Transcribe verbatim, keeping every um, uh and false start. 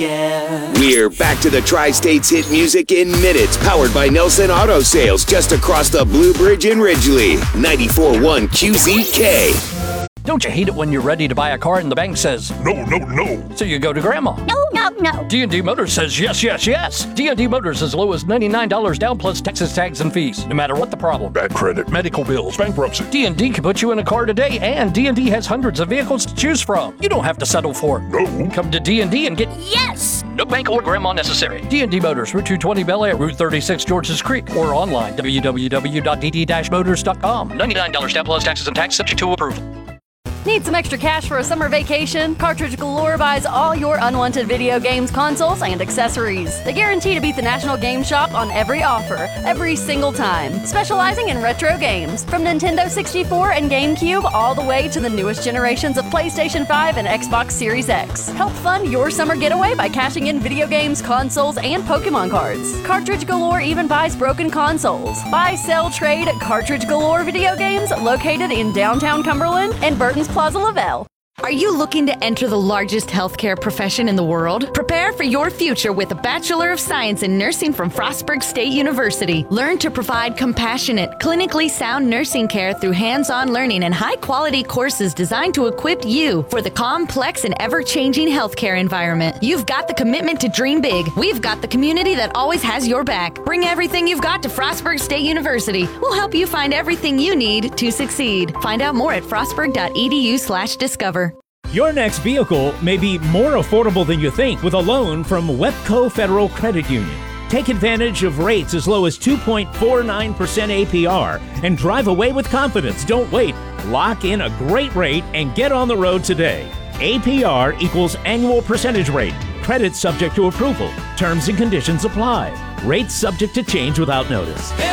yeah. We're back to the Tri-States hit music in minutes, powered by Nelson Auto Sales, just across the Blue Bridge in Ridgely. ninety-four point one Q Z K. Don't you hate it when you're ready to buy a car and the bank says, no, no, no. So you go to Grandma. No, no, no. D and D Motors says yes, yes, yes. D and D Motors as low as ninety-nine dollars down plus Texas tags and fees, no matter what the problem. Bad credit, medical bills, bankruptcy. D and D can put you in a car today, and D and D has hundreds of vehicles to choose from. You don't have to settle for it. No. Come to D and D and get Yes! no bank or Grandma necessary. D and D Motors, Route two twenty Bel Air, Route thirty-six Georges Creek, or online, w w w dot d d dash motors dot com. ninety-nine dollars down plus taxes and tax subject to approval. Need some extra cash for a summer vacation? Cartridge Galore buys all your unwanted video games, consoles, and accessories. They guarantee to beat the National Game Shop on every offer, every single time. Specializing in retro games, from Nintendo sixty-four and GameCube all the way to the newest generations of PlayStation five and Xbox Series X. Help fund your summer getaway by cashing in video games, consoles, and Pokemon cards. Cartridge Galore even buys broken consoles. Buy, sell, trade Cartridge Galore video games, located in downtown Cumberland and Burton's Plaza Lavelle. Are you looking to enter the largest healthcare profession in the world? Prepare for your future with a Bachelor of Science in Nursing from Frostburg State University. Learn to provide compassionate, clinically sound nursing care through hands-on learning and high-quality courses designed to equip you for the complex and ever-changing healthcare environment. You've got the commitment to dream big. We've got the community that always has your back. Bring everything you've got to Frostburg State University. We'll help you find everything you need to succeed. Find out more at frostburg dot e d u slash discover. Your next vehicle may be more affordable than you think with a loan from Wepco Federal Credit Union. Take advantage of rates as low as two point four nine percent A P R and drive away with confidence. Don't wait. Lock in a great rate and get on the road today. A P R equals annual percentage rate. Credit subject to approval. Terms and conditions apply. Rates subject to change without notice.